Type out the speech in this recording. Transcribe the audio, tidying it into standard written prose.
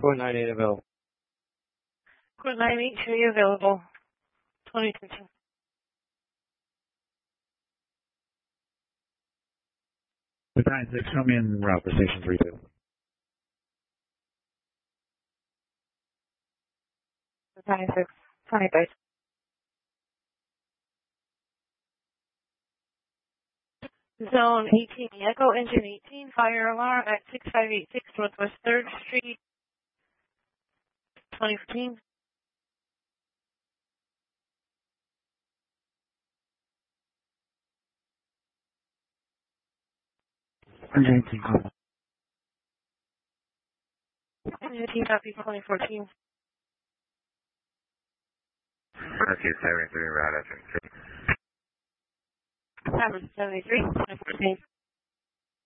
Court 98 available. Court 98, show you available. 2013. With 96, show me en route for station 32. With 96, 20 base. Zone 18, Echo Engine 18, fire alarm at 6586 Northwest 3rd Street, 2015. Engine 18, call. Engine 18, copy 2014. Okay, 73, route engine. 73, 2014.